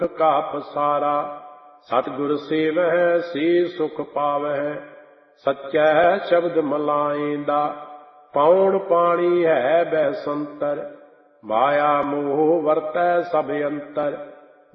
का पसारा। सतगुर सेवह से सुख पावह, सच्चै शब्द मलाएंदा। पौण पाणी है बह संतर, माया मोह वरतै सब अंतर।